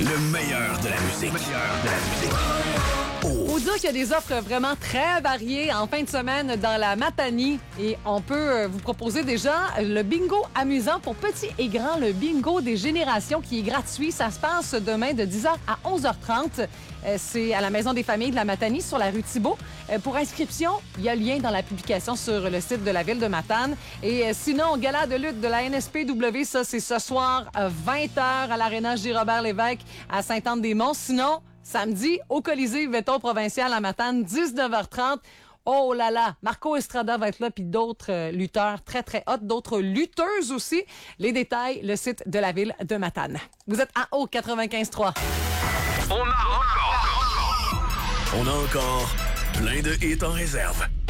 Le meilleur de la musique. Faut dire qu'il y a des offres vraiment très variées en fin de semaine dans la Matanie et on peut vous proposer déjà le bingo amusant pour petits et grands, le bingo des générations qui est gratuit. Ça se passe demain de 10h à 11h30. C'est à la Maison des familles de la Matanie sur la rue Thibault. Pour inscription, il y a le lien dans la publication sur le site de la ville de Matane. Et sinon, gala de lutte de la NSPW, ça c'est ce soir à 20h à l'Aréna J. Robert-Lévesque à Sainte-Anne-des-Monts. Sinon, samedi, au Colisée Véton Provincial à Matane, 19h30. Oh là là, Marco Estrada va être là, puis d'autres lutteurs très, très hot, d'autres lutteuses aussi. Les détails, le site de la ville de Matane. Vous êtes en haut, 95.3. On a encore plein de hits en réserve.